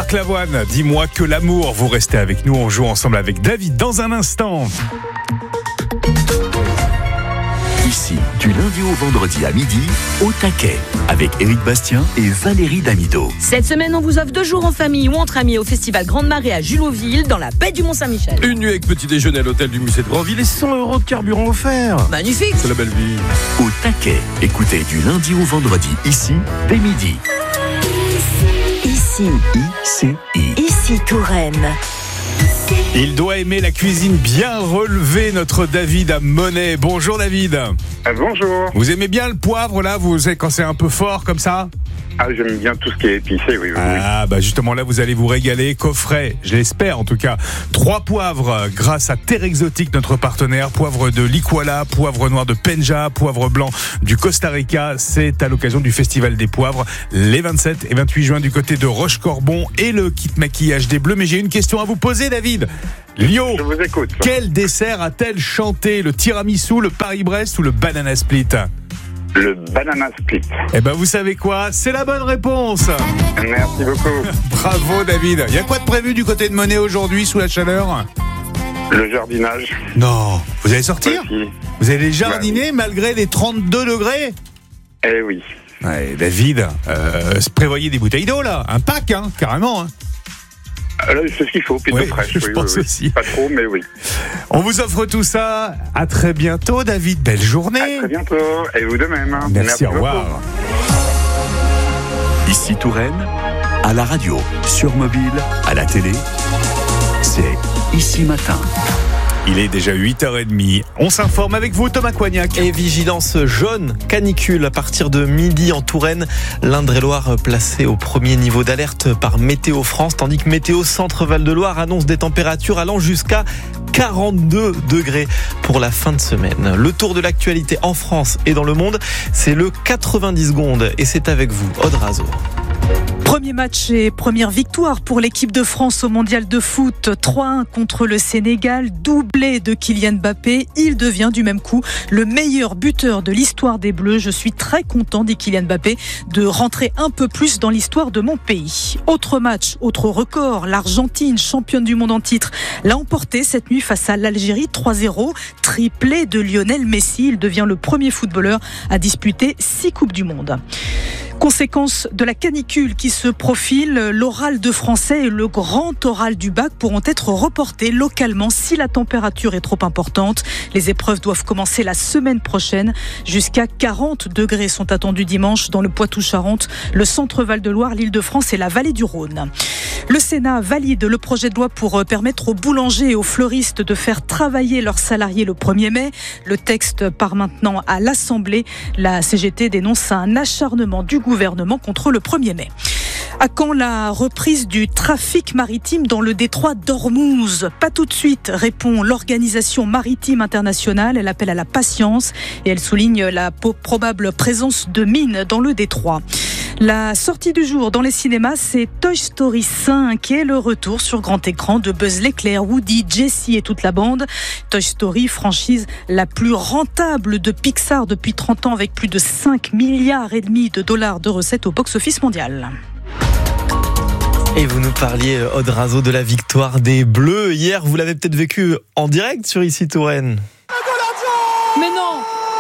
Marc Lavoine, dis-moi que l'amour. Vous restez avec nous, on joue ensemble avec David dans un instant. Ici, du lundi au vendredi à midi, au taquet, avec Éric Bastien et Valérie Damido. Cette semaine, on vous offre 2 jours en famille ou entre amis au festival Grande Marée à Juloville, dans la baie du Mont-Saint-Michel. Une nuit avec petit déjeuner à l'hôtel du musée de Grandville et 100 € de carburant offert. Magnifique! C'est la belle vie. Au taquet, écoutez du lundi au vendredi, ici, dès midi. Ici Touraine. Il doit aimer la cuisine bien relevée, notre David à Monnet. Bonjour David. Bonjour. Vous aimez bien le poivre là, vous savez, quand c'est un peu fort comme ça? Ah, j'aime bien tout ce qui est épicé, oui. Ah, bah justement là, vous allez vous régaler. Coffret, je l'espère en tout cas. 3 poivres grâce à Terre Exotique, notre partenaire. Poivre de l'Ikwala, poivre noir de Penja, poivre blanc du Costa Rica. C'est à l'occasion du Festival des Poivres les 27 et 28 juin du côté de Roche-Corbon et le kit maquillage des Bleus. Mais j'ai une question à vous poser, David. Lio, Je vous écoute. quel dessert a-t-elle chanté? Le tiramisu, le Paris-Brest ou le banana split? Le banana split. Eh ben vous savez quoi? C'est la bonne réponse. Merci beaucoup. Bravo David. Il y a quoi de prévu du côté de Monnet aujourd'hui sous la chaleur? Le jardinage. Non. Vous allez sortir? Aussi. Vous allez jardiner malgré les 32 degrés? Eh oui. Ouais, David, prévoyez des bouteilles d'eau là. Un pack, hein, carrément. Hein. Là, c'est ce qu'il faut, plutôt Oui, fraîche. je pense aussi. Pas trop, mais oui. On vous offre tout ça. À très bientôt David. Belle journée. À très bientôt. Et vous de même. Merci, au beaucoup. revoir. Ici Touraine, à la radio, sur mobile, à la télé, c'est Ici Matin. Il est déjà 8h30. On s'informe avec vous, Thomas Coignac. Et vigilance jaune, canicule à partir de midi en Touraine. L'Indre-et-Loire placé au premier niveau d'alerte par Météo France, tandis que Météo Centre Val-de-Loire annonce des températures allant jusqu'à 42 degrés pour la fin de semaine. Le tour de l'actualité en France et dans le monde, c'est le 90 secondes et c'est avec vous, Aude Razo. Premier match et première victoire pour l'équipe de France au mondial de foot. 3-1 contre le Sénégal, doublé de Kylian Mbappé. Il devient du même coup le meilleur buteur de l'histoire des Bleus. Je suis très content, dit Kylian Mbappé, de rentrer un peu plus dans l'histoire de mon pays. Autre match, autre record. L'Argentine, championne du monde en titre, l'a emporté cette nuit face à l'Algérie 3-0. Triplé de Lionel Messi. Il devient le premier footballeur à disputer 6 Coupes du Monde. Conséquence de la canicule qui se profile, l'oral de français et le grand oral du bac pourront être reportés localement si la température est trop importante. Les épreuves doivent commencer la semaine prochaine. Jusqu'à 40 degrés sont attendus dimanche dans le Poitou-Charentes, le centre Val-de-Loire, l'Île-de-France et la vallée du Rhône. Le Sénat valide le projet de loi pour permettre aux boulangers et aux fleuristes de faire travailler leurs salariés le 1er mai. Le texte part maintenant à l'Assemblée. La CGT dénonce un acharnement du gouvernement contre le 1er mai. À quand la reprise du trafic maritime dans le détroit d'Ormuz? Pas tout de suite, répond l'Organisation maritime internationale. Elle appelle à la patience et elle souligne la probable présence de mines dans le détroit. La sortie du jour dans les cinémas, c'est Toy Story 5 et le retour sur grand écran de Buzz l'éclair, Woody, Jessie et toute la bande. Toy Story, franchise la plus rentable de Pixar depuis 30 ans avec plus de 5,5 milliards de dollars de recettes au box-office mondial. Et vous nous parliez, Aude Razo, de la victoire des Bleus. Hier, vous l'avez peut-être vécu en direct sur Ici Touraine. Mais non!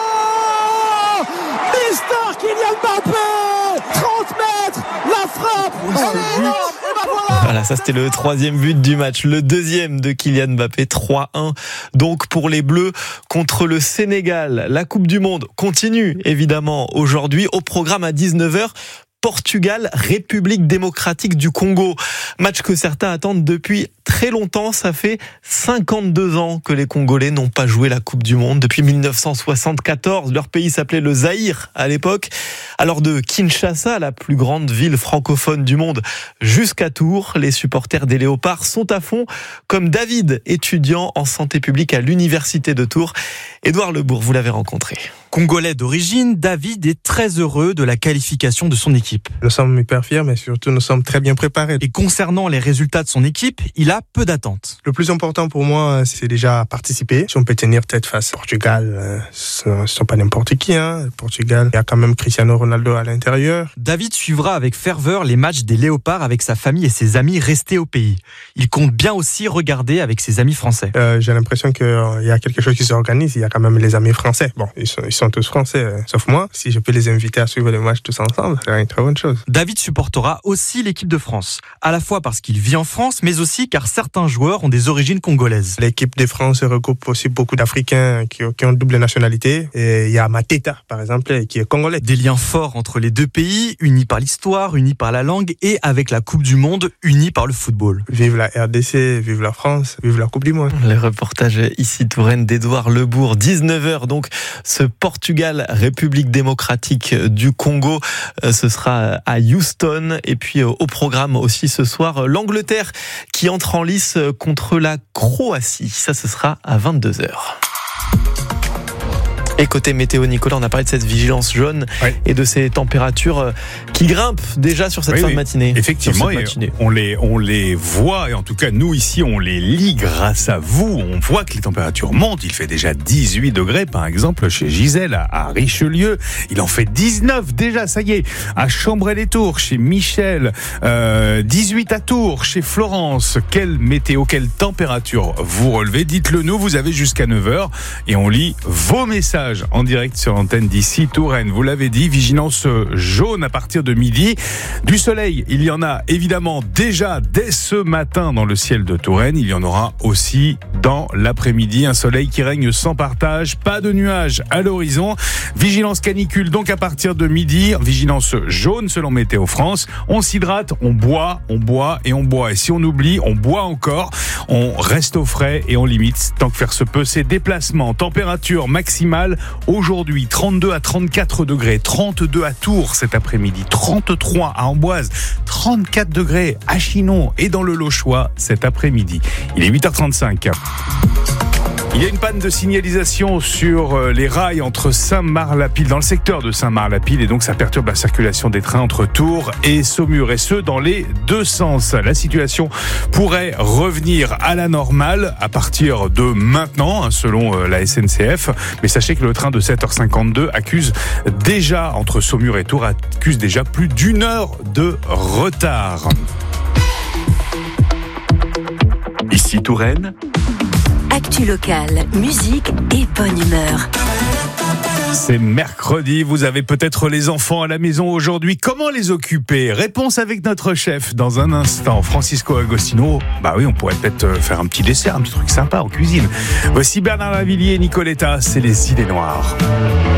Mister Kylian Mbappé, 30 mètres, la frappe, elle est énorme, et ben voilà. Voilà, ça c'était le 3e but du match. Le 2e de Kylian Mbappé, 3-1. Donc pour les Bleus contre le Sénégal. La Coupe du Monde continue évidemment aujourd'hui. Au programme à 19h. Portugal, République démocratique du Congo. Match que certains attendent depuis très longtemps. Ça fait 52 ans que les Congolais n'ont pas joué la Coupe du Monde. Depuis 1974, leur pays s'appelait le Zaïre à l'époque. Alors de Kinshasa, la plus grande ville francophone du monde, jusqu'à Tours, les supporters des Léopards sont à fond, comme David, étudiant en santé publique à l'université de Tours. Édouard Lebourg, vous l'avez rencontré. Congolais d'origine, David est très heureux de la qualification de son équipe. Nous sommes hyper fiers, mais surtout nous sommes très bien préparés. Et concernant les résultats de son équipe, il a peu d'attentes. Le plus important pour moi, c'est déjà participer. Si on peut tenir tête face au Portugal, ce ne sont pas n'importe qui. Le Portugal, il y a quand même Cristiano Ronaldo à l'intérieur. David suivra avec ferveur les matchs des Léopards avec sa famille et ses amis restés au pays. Il compte bien aussi regarder avec ses amis français. J'ai l'impression qu'il y a quelque chose qui s'organise. Il y a quand même les amis français. Bon, ils sont tous français, sauf moi. Si je peux les inviter à suivre les matchs tous ensemble, c'est une très bonne chose. David supportera aussi l'équipe de France, à la fois parce qu'il vit en France, mais aussi car certains joueurs ont des origines congolaises. L'équipe de France regroupe aussi beaucoup d'Africains qui ont double nationalité. Et il y a Mateta, par exemple, qui est congolais. Des liens forts entre les deux pays, unis par l'histoire, unis par la langue et avec la Coupe du Monde, unis par le football. Vive la RDC, vive la France, vive la Coupe du Monde. Le reportage ici Touraine d'Édouard Lebourg, 19h donc, ce Portugal, République démocratique du Congo, ce sera à Houston. Et puis au programme aussi ce soir, l'Angleterre qui entre en lice contre la Croatie. Ça, ce sera à 22h. Et côté météo, Nicolas, on a parlé de cette vigilance jaune et de ces températures qui grimpent déjà sur cette fin de matinée. Effectivement, on les voit, et en tout cas nous ici on les lit grâce à vous. On voit que les températures montent. Il fait déjà 18 degrés par exemple chez Gisèle à Richelieu. Il en fait 19 déjà, ça y est, à Chambray-les-Tours chez Michel, 18 à Tours chez Florence. Quelle météo, quelle température vous relevez? Dites-le nous, vous avez jusqu'à 9h et on lit vos messages en direct sur l'antenne d'ici Touraine. Vous l'avez dit, vigilance jaune à partir de midi. Du soleil, il y en a évidemment déjà dès ce matin dans le ciel de Touraine. Il y en aura aussi dans l'après-midi. Un soleil qui règne sans partage, pas de nuages à l'horizon. Vigilance canicule donc à partir de midi. Vigilance jaune selon Météo France. On s'hydrate, on boit et on boit. Et si on oublie, on boit encore. On reste au frais et on limite tant que faire se peut ces déplacements. Température maximale aujourd'hui 32 à 34 degrés, 32 à Tours cet après-midi, 33 à Amboise, 34 degrés à Chinon et dans le Lochois cet après-midi. Il est 8h35. Il y a une panne de signalisation sur les rails entre Saint-Marc-la-Pile, dans le secteur de Saint-Marc-la-Pile, et donc ça perturbe la circulation des trains entre Tours et Saumur, et ce dans les deux sens. La situation pourrait revenir à la normale à partir de maintenant, selon la SNCF, mais sachez que le train de 7h52 accuse déjà, entre Saumur et Tours, accuse déjà plus d'1 heure de retard. Ici Touraine. Actu locale, musique et bonne humeur. C'est mercredi, vous avez peut-être les enfants à la maison aujourd'hui. Comment les occuper? Réponse avec notre chef dans un instant. Francisco Agostino, bah oui, on pourrait peut-être faire un petit dessert, un petit truc sympa en cuisine. Voici Bernard Lavillier et Nicoletta, c'est les idées noires.